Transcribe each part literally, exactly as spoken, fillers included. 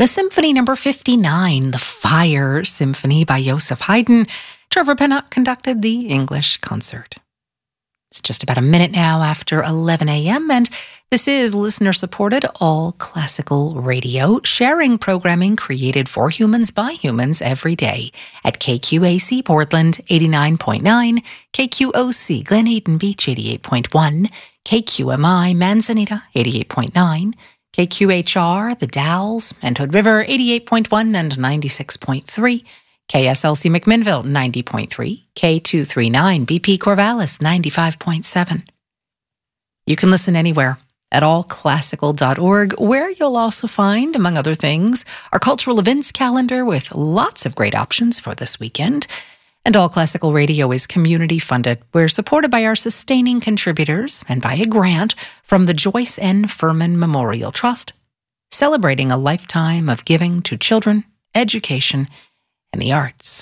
the Symphony Number fifty-nine, the Fire Symphony by Joseph Haydn. Trevor Pinnock conducted the English concert. It's just about a minute now after eleven a.m., and this is listener-supported all classical radio, sharing programming created for humans by humans every day at K Q A C Portland eighty-nine point nine, K Q O C Glen Eden Beach eighty-eight point one, K Q M I Manzanita eighty-eight point nine, K Q H R The Dalles and Hood River eighty-eight point one and ninety-six point three, K S L C McMinnville ninety point three, K two thirty-nine B P Corvallis ninety-five point seven. You can listen anywhere at all classical dot org, where you'll also find, among other things, our cultural events calendar with lots of great options for this weekend. And All Classical Radio is community funded. We're supported by our sustaining contributors and by a grant from the Joyce N. Furman Memorial Trust, celebrating a lifetime of giving to children, education, and the arts.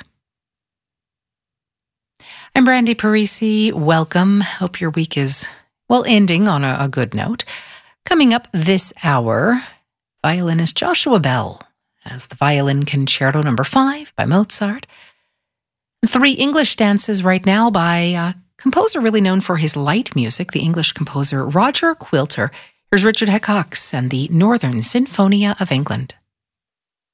I'm Brandy Parisi. Welcome. Hope your week is, well, ending on a, a good note. Coming up this hour, violinist Joshua Bell has the Violin Concerto Number five by Mozart. Three English dances right now by a composer really known for his light music, the English composer Roger Quilter. Here's Richard Hickox and the Northern Sinfonia of England.